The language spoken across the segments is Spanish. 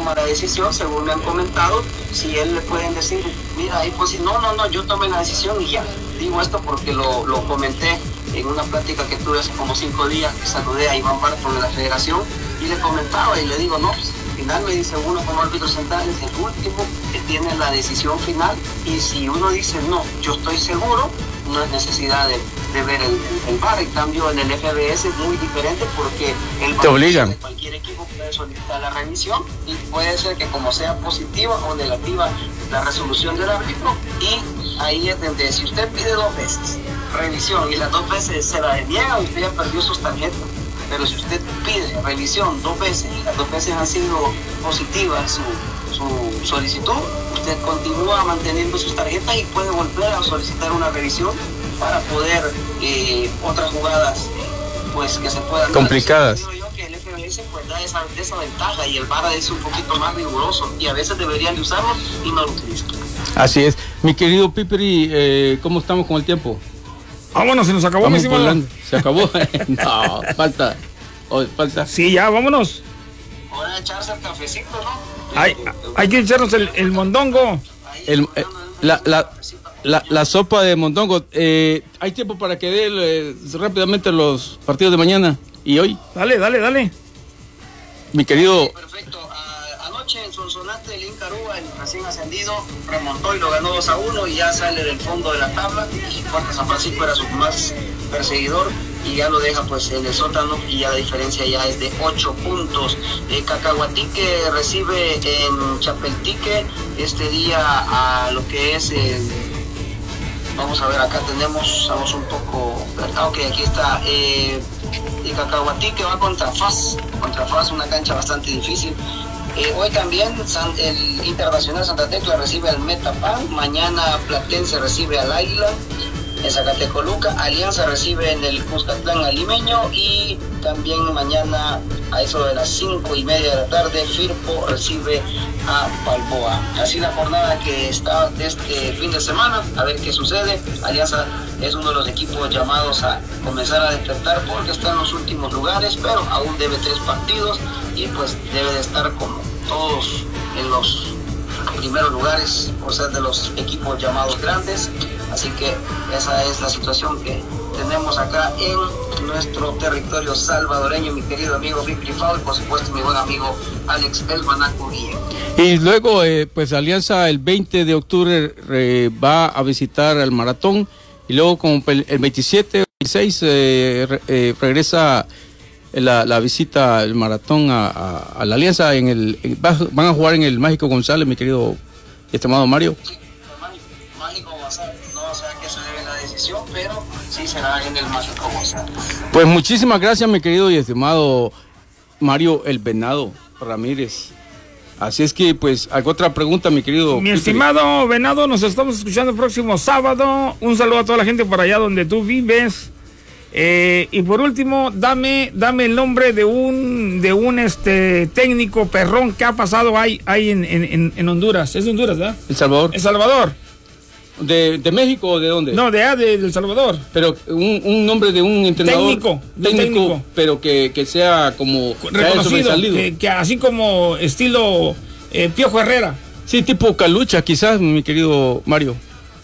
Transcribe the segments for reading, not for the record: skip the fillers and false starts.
toma la decisión, según me han comentado. Si él le pueden decir, mira, ahí pues no, yo tomé la decisión y ya. Digo esto porque lo comenté en una plática que tuve hace como 5 días, que saludé a Iván Barton de la federación, y le comentaba y le digo, no, pues, al final me dice uno como árbitro central es el último que tiene la decisión final, y si uno dice, no, yo estoy seguro, no es necesidad de ver el VAR. En cambio, en el FBS es muy diferente porque el VAR, te obligan. Cualquier equipo puede solicitar la revisión y puede ser que como sea positiva o negativa la resolución del árbitro, y ahí es donde si usted pide 2 veces revisión y las 2 veces se la deniega, usted ya perdió sus tarjetas. Pero si usted pide revisión 2 veces y las 2 veces han sido positivas su solicitud, usted continúa manteniendo sus tarjetas y puede volver a solicitar una revisión para poder otras jugadas pues que se puedan complicadas. Digo yo que el FBS pues da esa ventaja, y el VAR es un poquito más riguroso y a veces deberían de usarlo y no lo utilizan. Así es. Mi querido Piperi, ¿cómo estamos con el tiempo? Vámonos, se nos acabó, mi estimado. ¿Se acabó? No, falta. Sí, ya, vámonos. Ahora echarse el cafecito, ¿no? Hay que echarnos el mondongo. La sopa de mondongo. ¿Hay tiempo para que dé rápidamente los partidos de mañana y hoy? Dale. Mi querido... Perfecto. Anoche en Sonsonate, el Incaruba, el recién ascendido, remontó y lo ganó 2-1 y ya sale del fondo de la tabla, porque San Francisco era su más perseguidor y ya lo deja pues en el sótano, y ya la diferencia ya es de 8 puntos. Cacahuatique recibe en Chapeltique este día a lo que es vamos a ver, acá estamos un poco, ok, aquí está, Cacahuatique va contra FAS, una cancha bastante difícil. Hoy también el Internacional Santa Tecla recibe al Metapan, mañana Platense recibe al Águila, en Zacatecoluca Alianza recibe en el Cuscatlán al Limeño, y también mañana a eso de las 5:30 de la tarde Firpo recibe a Balboa. Así la jornada que está de este fin de semana, a ver qué sucede. Alianza es uno de los equipos llamados a comenzar a despertar porque está en los últimos lugares, pero aún debe 3 partidos y pues debe de estar como todos en los primeros lugares por ser de los equipos llamados grandes. Así que esa es la situación que tenemos acá en nuestro territorio salvadoreño, mi querido amigo Victory Foul, y por supuesto mi buen amigo Alex El Banaco Guillén. Y luego pues Alianza el 20 de octubre va a visitar el Maratón, y luego como el 27 o 26 regresa la visita al Maratón a la Alianza. Van a jugar en el Mágico González, mi querido y estimado Mario. Sí, el Mágico González, no sé a qué se debe la decisión, pero sí será en el Mágico González. Pues muchísimas gracias, mi querido y estimado Mario El Venado Ramírez. Así es que, pues, ¿alguna otra pregunta, mi querido? Mi estimado Venado, nos estamos escuchando el próximo sábado. Un saludo a toda la gente por allá donde tú vives. Y por último, dame el nombre de un técnico perrón que ha pasado ahí en Honduras. Es de Honduras, ¿verdad? El Salvador. El Salvador. ¿De México o de dónde? No, de El Salvador. Pero un nombre de un entrenador técnico, pero que sea como reconocido, que así como estilo Piojo Herrera. Sí, tipo Calucha, quizás, mi querido Mario.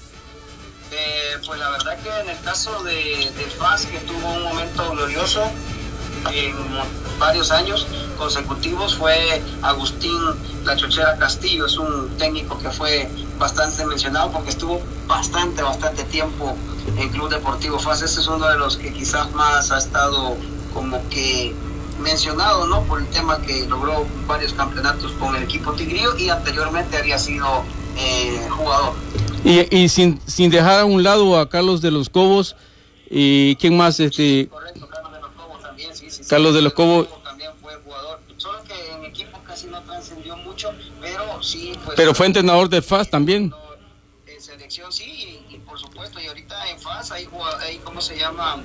Pues la verdad que en el caso de FAS, que tuvo un momento glorioso en varios años consecutivos, fue Agustín La Chochera Castillo. Es un técnico que fue bastante mencionado porque estuvo bastante tiempo en Club Deportivo FAS. Este es uno de los que quizás más ha estado como que mencionado, ¿no? Por el tema que logró varios campeonatos con el equipo tigrillo y anteriormente había sido jugador. Y sin dejar a un lado a Carlos de los Cobos, y ¿quién más? Sí, correcto, Carlos de los Cobos también, sí. Carlos de los Cobos también fue jugador, solo que en equipo casi no trascendió mucho, pero sí, pues. Pero fue entrenador de FAS también. En selección sí, y por supuesto, y ahorita en FAS hay ¿cómo se llama?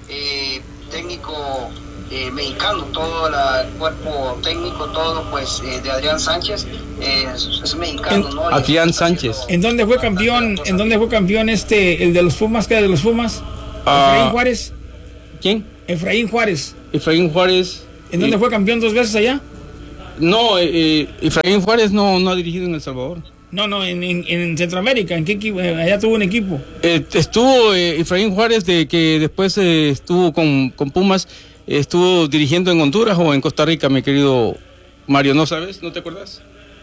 Técnico mexicano, todo el cuerpo técnico, todo pues de Adrián Sánchez, es mexicano, ¿no? Adrián Sánchez. ¿En dónde fue campeón? ¿En dónde fue campeón el de los Pumas, que era de los Pumas? Efraín Juárez. ¿Quién? Efraín Juárez. Efraín Juárez. ¿En dónde fue campeón 2 veces allá? No, Efraín Juárez no ha dirigido en El Salvador. No, en Centroamérica, ¿en qué equipo? Allá tuvo un equipo. Estuvo Efraín Juárez, de que después estuvo con Pumas, estuvo dirigiendo en Honduras o en Costa Rica, mi querido Mario, ¿no sabes? ¿No te acuerdas?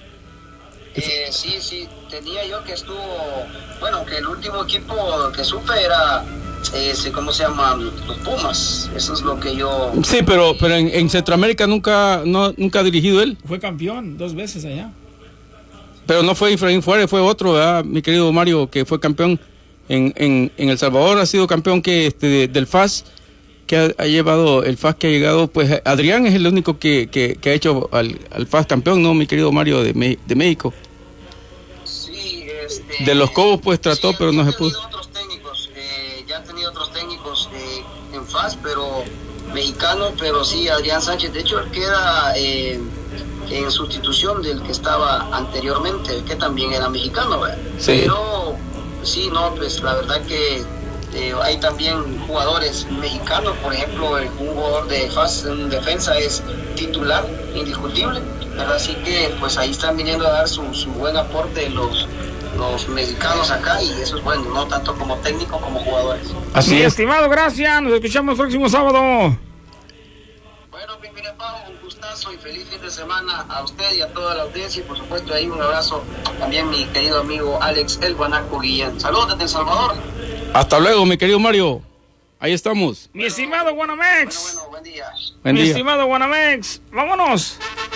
Sí, tenía yo que estuvo, bueno, que el último equipo que supe era, ¿cómo se llama? Los Pumas, eso es lo que yo... Sí, pero en Centroamérica nunca ha dirigido él. Fue campeón 2 veces allá. Pero no fue Efraín Juárez, fue otro, ¿verdad, mi querido Mario, que fue campeón en El Salvador? Ha sido campeón del FAS, que ha llevado el FAS, que ha llegado, pues Adrián es el único que ha hecho al FAS campeón, ¿no, mi querido Mario, de México? Sí, de Los Cobos pues trató, sí, pero no se pudo. Ya han tenido otros técnicos en FAS, pero mexicanos, pero sí, Adrián Sánchez, de hecho él queda en sustitución del que estaba anteriormente, que también era mexicano, ¿verdad? Sí. Pero sí, no, pues la verdad que hay también jugadores mexicanos, por ejemplo, un jugador de FAS en defensa es titular, indiscutible, ¿verdad? Así que pues ahí están viniendo a dar su buen aporte los mexicanos acá, y eso es bueno, no tanto como técnico como jugadores. Así es. Estimado, gracias, nos escuchamos el próximo sábado. Bueno, mire, Pablo, un gustazo y feliz fin de semana a usted y a toda la audiencia, y por supuesto ahí un abrazo también mi querido amigo Alex El Guanaco Guillén. Saludos desde El Salvador. Hasta luego, mi querido Mario. Ahí estamos. Mi estimado Guanamex. Bueno, buen día. Mi estimado Guanamex, vámonos.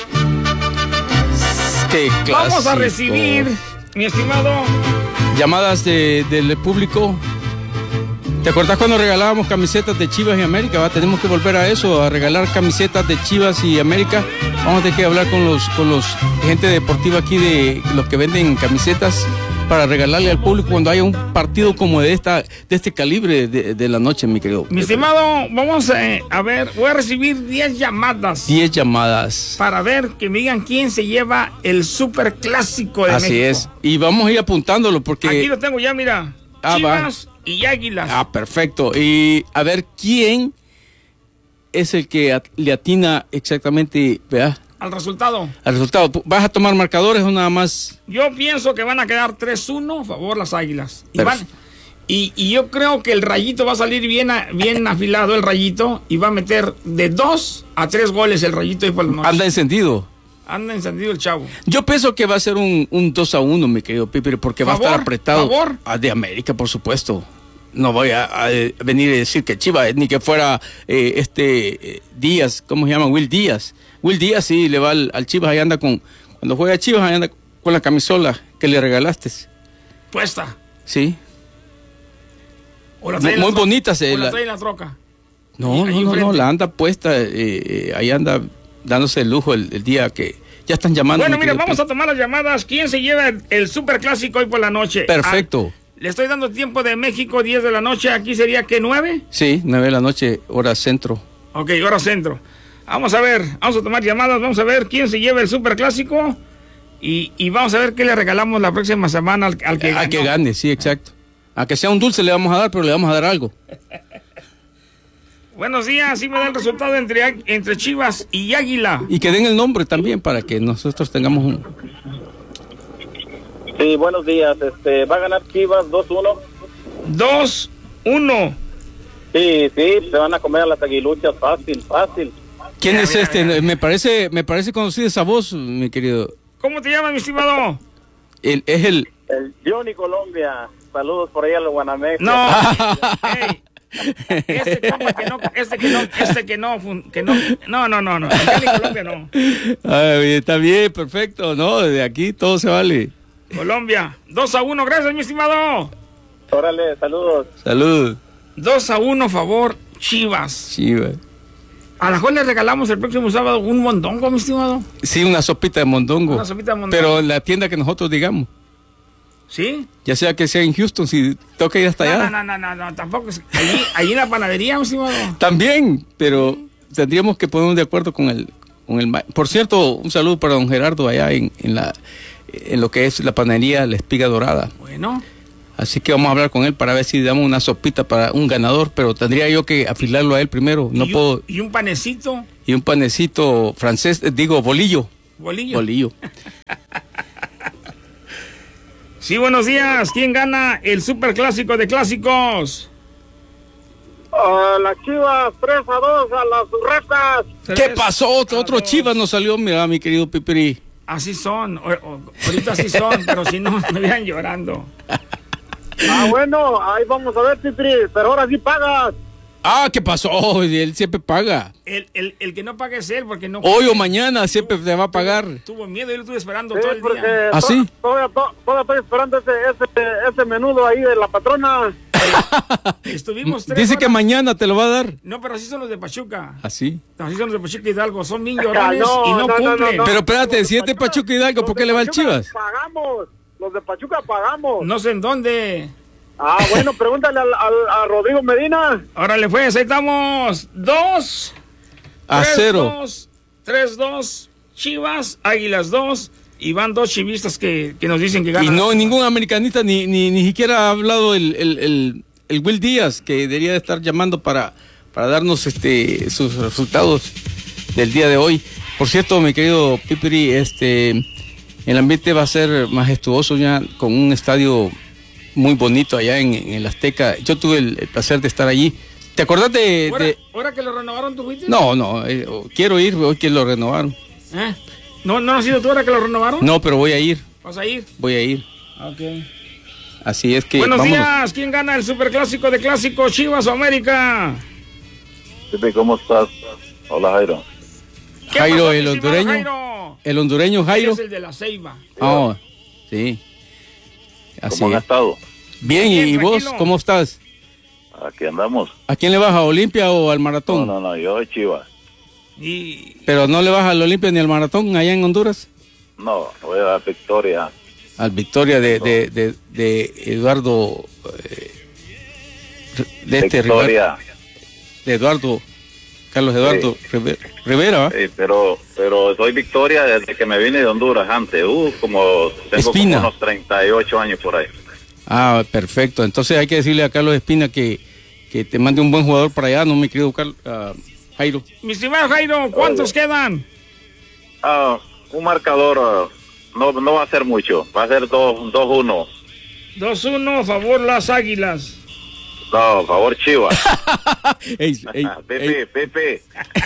Qué clásico. Vamos a recibir, mi estimado, llamadas del público. ¿Te acuerdas cuando regalábamos camisetas de Chivas y América? ¿Va? Tenemos que volver a eso, a regalar camisetas de Chivas y América. Vamos a tener que hablar con los gente deportiva aquí, de los que venden camisetas, para regalarle al público cuando haya un partido como de este calibre de la noche, mi querido. Mi estimado, vamos a ver, voy a recibir 10 llamadas. 10 llamadas. Para ver, que me digan quién se lleva el super clásico de México. Así es. Y vamos a ir apuntándolo porque... Aquí lo tengo ya, mira. Chivas y Águilas. Ah, perfecto. Y a ver quién es el que le atina exactamente, ¿verdad? Al resultado. Al resultado. ¿Vas a tomar marcadores o nada más? Yo pienso que van a quedar 3-1 a favor las Águilas. Y yo creo que el Rayito va a salir bien afilado, el Rayito, y va a meter de 2 a 3 goles el Rayito ahí por la noche. Anda encendido. Anda encendido el chavo. Yo pienso que va a ser un 2-1, mi querido Piper, porque va a estar apretado. ¿Favor? De América, por supuesto. No voy a venir a decir que Chivas, ni que fuera Díaz, ¿cómo se llama? Will Díaz. Will Díaz sí le va al Chivas, ahí anda cuando juega Chivas, ahí anda con la camisola que le regalaste. Puesta. Sí. O la muy bonita. O la trae en la troca. No, la anda puesta, ahí anda dándose el lujo el día que ya están llamando. Bueno, mira, vamos a tomar las llamadas. ¿Quién se lleva el super clásico hoy por la noche? Perfecto. Le estoy dando tiempo de México, 10 de la noche. Aquí sería, ¿qué, 9? Sí, 9 de la noche, hora centro. Ok, hora centro. Vamos a ver, vamos a tomar llamadas, vamos a ver quién se lleva el super clásico y vamos a ver qué le regalamos la próxima semana al que gane. A que gane, sí, exacto. A que sea un dulce le vamos a dar, pero le vamos a dar algo. Buenos días, sí me da el resultado entre Chivas y Águila. Y que den el nombre también para que nosotros tengamos un... Sí, buenos días. Va a ganar Chivas 2-1. 2-1. Sí, se van a comer a las aguiluchas fácil. ¿Quién es este? Me parece conocida esa voz, mi querido. ¿Cómo te llamas, mi estimado? Es el Johnny Colombia. Saludos por ahí a los Guanamex. No. Hey. Este que no. No. Johnny Colombia no. Ay, está bien, perfecto, ¿no? De aquí todo se vale. Colombia, 2-1, gracias, mi estimado. Órale, saludos. Salud. 2-1, favor, Chivas. A la cual le regalamos el próximo sábado un mondongo, mi estimado. Sí, una sopita de mondongo. Pero en la tienda que nosotros digamos. ¿Sí? Ya sea que sea en Houston, si toca ir hasta allá. No, tampoco. Allí en la panadería, mi estimado. También, pero tendríamos que ponernos de acuerdo con el. Por cierto, un saludo para don Gerardo allá en lo que es la panadería La Espiga Dorada. Bueno. Así que vamos a hablar con él para ver si damos una sopita para un ganador, pero tendría yo que afilarlo a él primero. No puedo. ¿Y un panecito? Y un panecito francés, bolillo. Bolillo. Bolillo. Sí, buenos días. ¿Quién gana el superclásico de clásicos? Las Chivas 3-2 a las Urracas. ¿Qué pasó? Otro Chivas nos salió, mira, mi querido Pipiri. Así son. Ahorita sí son, pero si no, me vean llorando. Bueno, ahí vamos a ver, Pipri, pero ahora sí pagas. ¿Qué pasó? Él siempre paga. El que no paga es él, porque no... Hoy o mañana siempre te va a pagar. Tuvo miedo, yo lo estuve esperando Sí, todo el porque día. ¿Ah, sí? Todavía estoy esperando ese menudo ahí de la patrona. Estuvimos 3 Dice que horas. mañana te lo va a dar. No, pero así son los de Pachuca. ¿Así? Así son los de Pachuca Hidalgo. Son bien llorones No, y no cumplen. Pero espérate, si es de Pachuca Hidalgo, ¿por qué le va al Chivas? Pagamos. Los de Pachuca pagamos. No sé en dónde. Bueno, pregúntale a Rodrigo Medina. Órale, pues, ahí estamos. 2 A 0. 3-2. Chivas, Águilas 2. Y van 2 chivistas que nos dicen que Y ganan. no, ningún americanista ni siquiera ha hablado el Will Díaz, que debería de estar llamando para darnos sus resultados del día de hoy. Por cierto, mi querido Pipiri, el ambiente va a ser majestuoso ya con un estadio muy bonito allá en el Azteca. Yo tuve el placer de estar allí. ¿Te acordás ¿Ahora que lo renovaron tu fuiste? No, quiero ir hoy que lo renovaron. ¿No has sido tú ahora que lo renovaron? No, pero voy a ir. ¿Vas a ir? Voy a ir. Ok. Así es que Buenos vámonos. días. ¿Quién gana el superclásico de clásicos, Chivas o América? Pepe, ¿cómo estás? Hola, Jairo. ¿Qué Jairo, pasó, mi el estimado hondureño. Jairo? El hondureño Jairo. Él es el de la Ceiba. Sí. Así ¿Cómo han es. estado? Bien, Bien, ¿y vos tranquilo. cómo estás? Aquí andamos. ¿A quién le vas, a Olimpia o al maratón? No, yo soy Chivas. Y Pero no le vas al Olimpia ni al maratón allá en Honduras. No, voy a la Victoria. Al Victoria de Eduardo. Victoria. De Eduardo. Carlos Eduardo Rivera, ¿va? Pero soy Victoria desde que me vine de Honduras antes. Tengo Espina. como unos 38 años por ahí. Perfecto. Entonces hay que decirle a Carlos Espina que te mande un buen jugador para allá, no me querido Jairo. mi estimado Jairo, ¿cuántos quedan? Un marcador no va a ser mucho. Va a ser 2-1. 2-1 a favor las Águilas. No, por favor, Chivas. Pepe.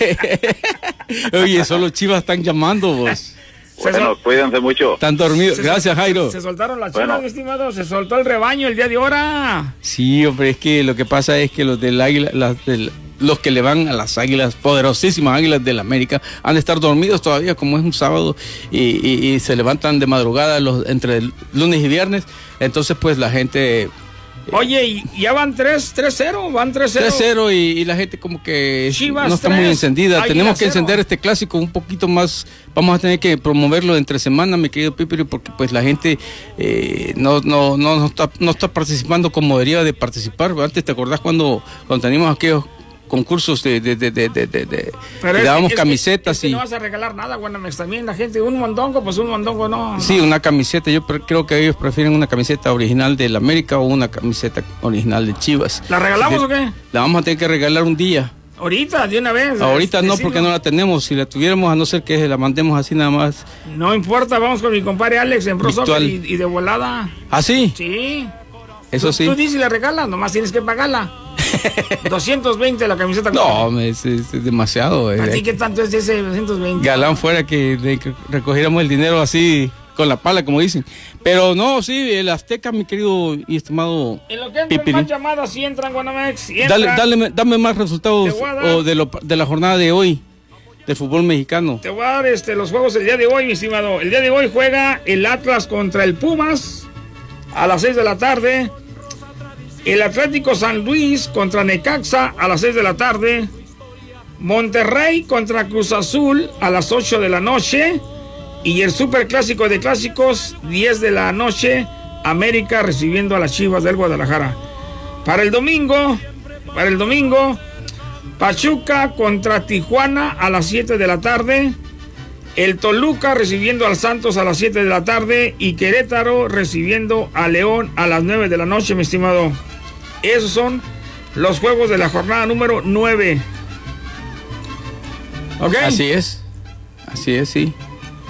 Oye, solo Chivas están llamando vos. Bueno, cuídense mucho. Están dormidos. Gracias, Jairo. Se soltaron las Chivas, Bueno. mi estimado. Se soltó el rebaño el día de ahora. Sí, hombre, es que lo que pasa es que los del Águila, los que le van a las Águilas, poderosísimas Águilas del América, han de estar dormidos todavía, como es un sábado, y se levantan de madrugada entre lunes y viernes. Entonces, pues la gente... Oye, y ya van 3-0, van 3-0. 3-0 y la gente como que Chivas no está 3, muy encendida. Águila Tenemos que 0. encender este clásico un poquito más. Vamos a tener que promoverlo entre semana, mi querido Pipiri, porque pues la gente no está participando como debería de participar. Antes, ¿te acordás cuando teníamos aquellos concursos que dábamos camisetas? No vas a regalar nada, Guanamex, también la gente, un mondongo, pues un mondongo no. Sí, una camiseta. Yo creo que ellos prefieren una camiseta original del América o una camiseta original de Chivas. ¿La regalamos o qué? La vamos a tener que regalar un día. Ahorita, de una vez. Ahorita no, decirlo. porque no la tenemos. Si la tuviéramos, a no ser que la mandemos así nada más. No importa, vamos con mi compadre Alex en Pro Soccer Virtual. y de volada. ¿Ah, sí? Sí. Eso sí. Tú dices y la regalas, nomás tienes que pagarla. 220 la camiseta. No, es demasiado. ¿A ti qué tanto es de ese 220? Galán fuera que recogiéramos el dinero así con la pala, como dicen. Pero no, sí, el Azteca, mi querido y estimado En lo que entran Pipiri. más llamadas, sí entran Guanamex. Y entran. Dame más resultados Te voy a dar. de la jornada de hoy del fútbol mexicano. Te voy a dar los juegos el día de hoy, mi estimado. El día de hoy juega el Atlas contra el Pumas a las 6 de la tarde. El Atlético San Luis contra Necaxa a las 6 de la tarde. Monterrey contra Cruz Azul a las 8 de la noche. Y el Superclásico de Clásicos, 10 de la noche, América recibiendo a las Chivas del Guadalajara. Para el domingo, Pachuca contra Tijuana a las 7 de la tarde. El Toluca recibiendo al Santos a las 7 de la tarde. Y Querétaro recibiendo a León a las 9 de la noche, mi estimado. Esos son los juegos de la jornada número 9. ¿Ok? Así es, sí.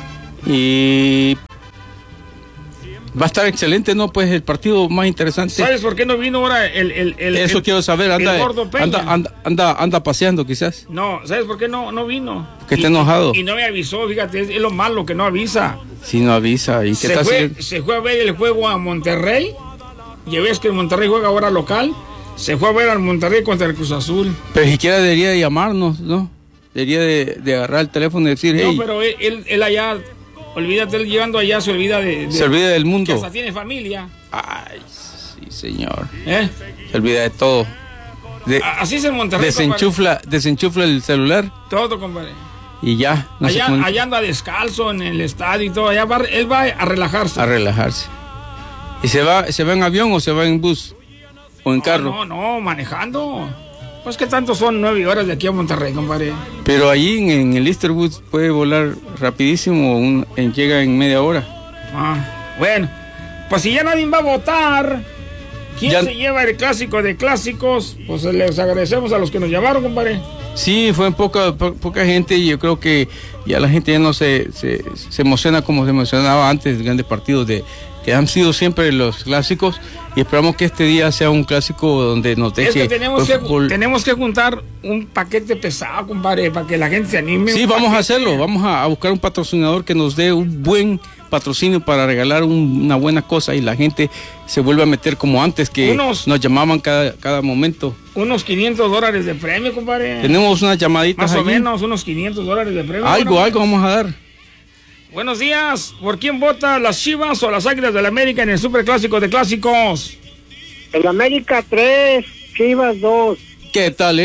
Y va a estar excelente, ¿no? Pues el partido más interesante. ¿Sabes por qué no vino ahora Eso quiero saber, el Gordo Peña? anda paseando quizás. No, ¿sabes por qué no vino? Que está enojado. Y no me avisó, fíjate, es lo malo que no avisa. Sí, no avisa. ¿Y qué está haciendo? Se fue a ver el juego a Monterrey. Ya ves que el Monterrey juega ahora local. Se fue a ver al Monterrey contra el Cruz Azul. Pero siquiera debería de llamarnos, ¿no? Debería de agarrar el teléfono y decir, no, hey. pero él allá, olvídate, él llegando allá se olvida se olvida del mundo. Que hasta tiene familia. Ay, sí, señor. Se olvida de todo. Así es en Monterrey, desenchufla el celular. Todo, compadre. Y ya. Allá anda descalzo en el estadio y todo. Él va a relajarse. A relajarse. ¿Y se va en avión o se va en bus? ¿O en carro? No, manejando. Pues que tanto son 9 horas de aquí a Monterrey, compadre. Pero allí en el Easterwood puede volar rapidísimo, llega en media hora. Bueno, pues si ya nadie va a votar, ¿quién se lleva el clásico de clásicos? Pues les agradecemos a los que nos llamaron, compadre. Sí, fue poca gente y yo creo que ya la gente ya no se emociona como se emocionaba antes de grandes partidos que han sido siempre los clásicos, y esperamos que este día sea un clásico donde nos deje... Es que tenemos que juntar un paquete pesado, compadre, para que la gente se anime. Sí, vamos a hacerlo, vamos a buscar un patrocinador que nos dé un buen patrocinio para regalar una buena cosa y la gente se vuelve a meter como antes, que nos llamaban cada momento. Unos $500 de premio, compadre. Tenemos unas llamaditas más o menos, unos $500 de premio. Algo vamos a dar. Buenos días. ¿Por quién vota, las Chivas o las Águilas del América en el Superclásico de Clásicos? El América 3, Chivas 2. ¿Qué tal,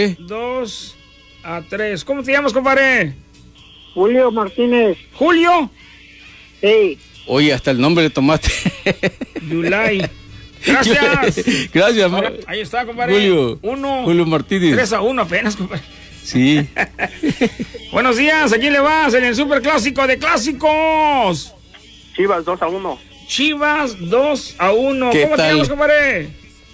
2-3. ¿Cómo te llamas, compadre? Julio Martínez. ¿Julio? Sí. Oye, hasta el nombre le tomaste. Yulay. Gracias. Gracias, ahí está, compadre. Julio Martínez. 3-1 apenas, compadre. Sí. Buenos días, ¿a quién le vas en el Superclásico de Clásicos? Chivas 2-1. Chivas 2-1. ¿Cómo te llamas, compadre?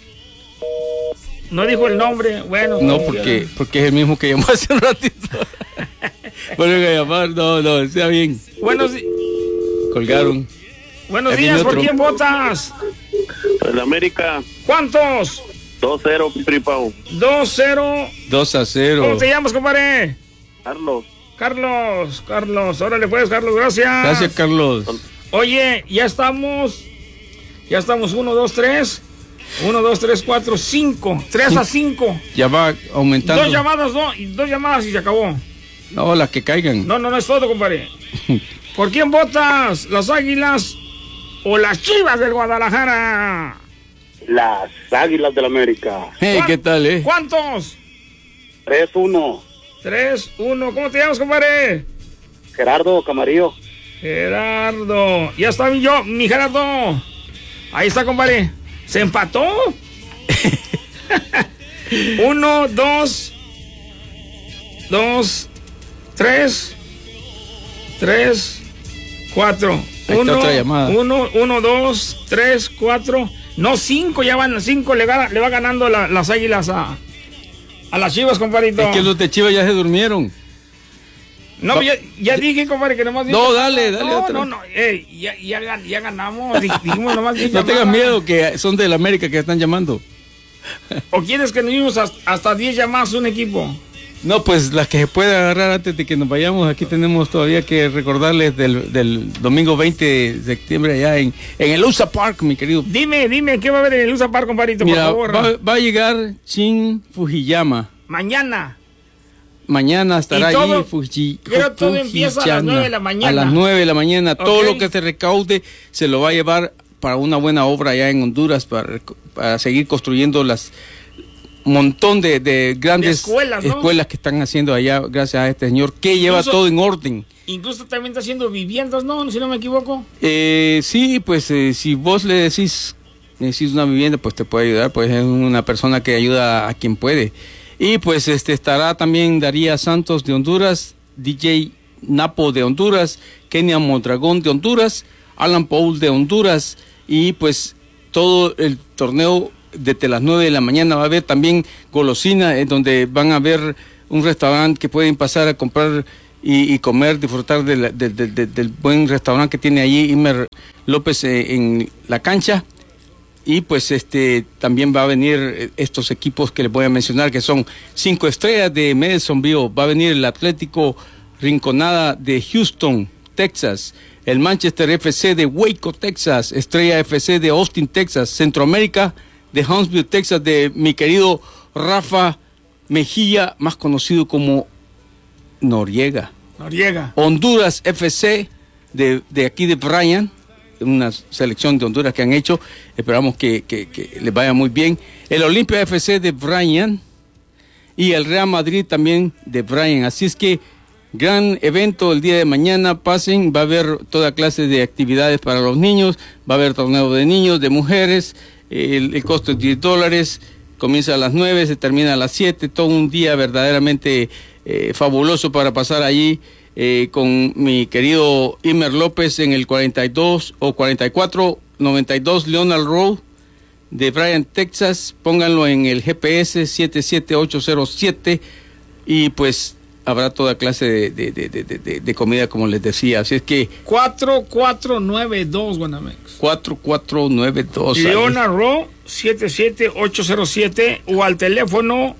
No dijo el nombre. Bueno. No, porque es el mismo que llamó hace un ratito. Vuelven a llamar. No, está bien. Colgaron. Buenos días, ¿por quién votas? El América. ¿Cuántos? 2-0, Pripao. 2-0. 2-0. ¿Cómo te llamas, compadre? Carlos. Órale pues, Carlos, gracias. Gracias, Carlos. Oye, ya estamos 1, 2, 3. 1, 2, 3, 4, 5. 3-5. Ya va aumentando. Dos llamadas y se acabó. No, las que caigan. No es todo, compadre. ¿Por quién votas? ¿Las Águilas o las Chivas del Guadalajara? Las Águilas del América. Hey, ¿qué tal, ¿Cuántos? 3-1. 3-1. ¿Cómo te llamas, compadre? Gerardo Camarillo. Gerardo. Ya está mi Gerardo. Ahí está, compadre. ¿Se empató? 1, 2, 3, 4. 1, 2, 3, 4. No, 5, ya van 5. Le va ganando las Águilas a las Chivas, compadrito. Es que los de Chivas ya se durmieron. No, ya dije, compadre, que nomás... No, dale otra. No, ya ganamos. Dijimos nomás... No tengas miedo, que son del América que están llamando. ¿O quieres que nos dimos hasta 10 llamadas un equipo? No, pues las que se puede agarrar antes de que nos vayamos. Aquí tenemos todavía que recordarles del domingo 20 de septiembre allá en el USA Park, mi querido. Dime, ¿qué va a haber en el USA Park, compadrito? Mira, por favor. Va a llegar Shin Fujiyama. Mañana estará allí en Fujiyama. Pero todo empieza a las 9 de la mañana. A las 9 de la mañana. Okay. Todo lo que se recaude se lo va a llevar para una buena obra allá en Honduras, para seguir construyendo montón de grandes escuelas que están haciendo allá, gracias a este señor que lleva todo en orden. Incluso también está haciendo viviendas, ¿no? Si no me equivoco. Sí, pues si vos le decís necesitas una vivienda, pues te puede ayudar, pues es una persona que ayuda a quien puede. Y pues estará también Daría Santos de Honduras, DJ Napo de Honduras, Kenia Mondragón de Honduras, Alan Paul de Honduras, y pues todo el torneo desde las 9 de la mañana va a haber también golosina, en donde van a ver un restaurante que pueden pasar a comprar y comer, disfrutar del buen restaurante que tiene allí Imer López en la cancha. Y pues también va a venir estos equipos que les voy a mencionar, que son 5 estrellas de Madisonville. Va a venir el Atlético Rinconada de Houston, Texas. El Manchester FC de Waco, Texas. Estrella FC de Austin, Texas. Centroamérica de Huntsville, Texas, de mi querido Rafa Mejía, más conocido como Noriega. Honduras FC de aquí de Bryan, una selección de Honduras que han hecho. Esperamos que les vaya muy bien. El Olimpia FC de Bryan y el Real Madrid también de Bryan. Así es que gran evento el día de mañana. Pasen, va a haber toda clase de actividades para los niños, va a haber torneo de niños, de mujeres. El costo es $10, comienza a las 9, se termina a las 7, todo un día verdaderamente fabuloso para pasar allí con mi querido Imer López en el 42 o 4492 Leonard Road de Bryan, Texas. Pónganlo en el GPS 77807 y pues habrá toda clase de comida, como les decía. Así es que 4492 Guanamex. 4492 Leonard Road 77807 o al teléfono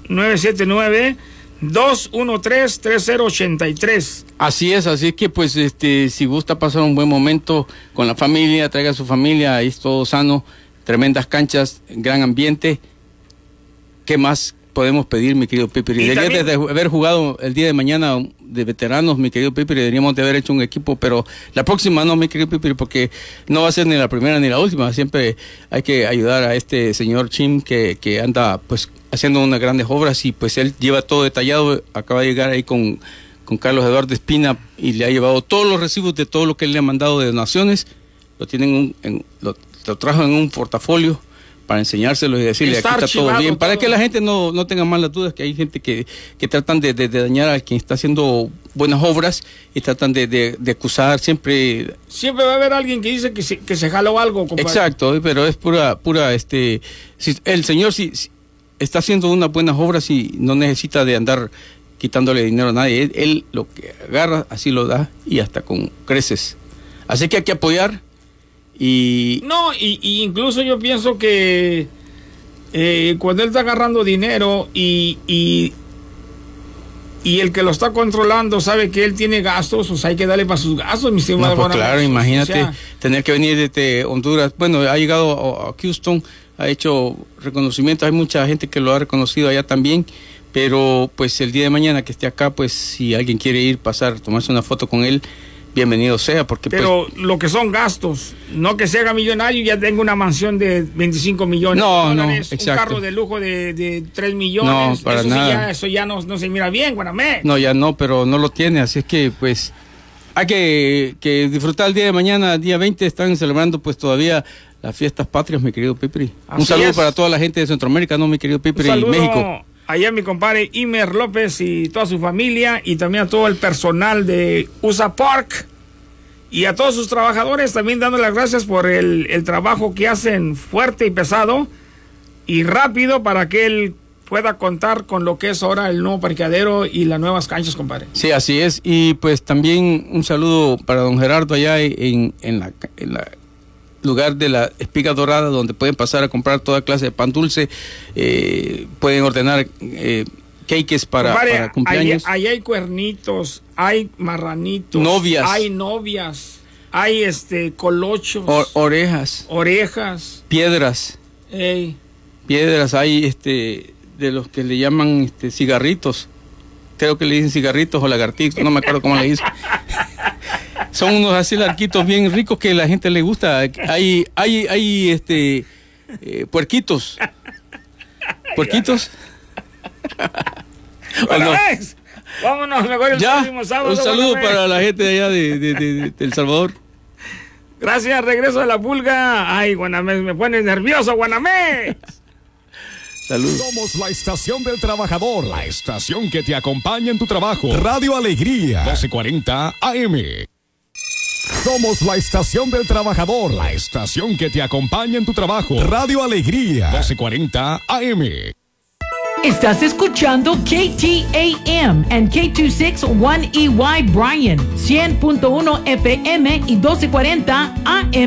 979-213-3083. Así es que pues si gusta pasar un buen momento con la familia, traiga a su familia, ahí es todo sano, tremendas canchas, gran ambiente. ¿Qué más podemos pedir, mi querido Pipiri? Deberías de haber jugado el día de mañana de veteranos, mi querido Pipiri. Deberíamos de haber hecho un equipo, pero la próxima no, mi querido Pipiri, porque no va a ser ni la primera ni la última. Siempre hay que ayudar a este señor Chim que anda pues haciendo unas grandes obras y pues él lleva todo detallado. Acaba de llegar ahí con Carlos Eduardo Espina y le ha llevado todos los recibos de todo lo que él le ha mandado de donaciones. Lo tienen lo trajo en un portafolio para enseñárselo y decirle, aquí está todo bien, para que la gente no tenga malas dudas, que hay gente que tratan de dañar a quien está haciendo buenas obras y tratan de acusar siempre. Siempre va a haber alguien que dice que se jaló algo, compadre. Exacto, pero es pura si el señor si está haciendo unas buenas obras y no necesita de andar quitándole dinero a nadie. Él lo que agarra, así lo da y hasta con creces. Así que hay que apoyar. Y incluso yo pienso que cuando él está agarrando dinero y el que lo está controlando sabe que él tiene gastos, pues hay que darle para sus gastos, mi estimado. No, pues claro, imagínate tener que venir desde Honduras. Bueno, ha llegado a Houston, ha hecho reconocimiento, hay mucha gente que lo ha reconocido allá también, pero pues el día de mañana que esté acá, pues si alguien quiere ir, pasar, tomarse una foto con él, bienvenido sea, porque pero pues, lo que son gastos, no que se haga millonario y ya tenga una mansión de 25 millones de dólares, un carro de lujo de 3 millones, no, para eso, nada. Eso ya no se mira bien, Guanamé. No, ya no, pero no lo tiene, así es que pues hay que disfrutar el día de mañana, día 20, están celebrando pues todavía las fiestas patrias, mi querido Pipri. Un saludo para toda la gente de Centroamérica, mi querido Pipri, y México. Allá mi compadre Imer López y toda su familia y también a todo el personal de USA Park y a todos sus trabajadores también dando las gracias por el trabajo que hacen fuerte y pesado y rápido para que él pueda contar con lo que es ahora el nuevo parqueadero y las nuevas canchas, compadre. Sí, así es. Y pues también un saludo para don Gerardo allá en la lugar de la Espiga Dorada, donde pueden pasar a comprar toda clase de pan dulce, pueden ordenar cakes para cumpleaños. Ahí hay cuernitos, hay marranitos, hay novias, hay colochos, orejas, piedras, hay de los que le llaman cigarritos, creo que le dicen cigarritos o lagartijos, no me acuerdo cómo le dicen. Son unos así larquitos bien ricos que a la gente le gusta. Hay puerquitos. ¿Puerquitos? Bueno, no? Vámonos mejor el próximo sábado. Un saludo para la gente de allá de El Salvador. Gracias, regreso de la pulga. Ay, Guanamés, me pones nervioso, Guanamés. Saludos. Somos la estación del trabajador, la estación que te acompaña en tu trabajo. Radio Alegría, 1240 AM. Somos la estación del trabajador, la estación que te acompaña en tu trabajo. Radio Alegría, 1240 AM. Estás escuchando KTAM and K261EY Bryan, 100.1 FM y 1240 AM.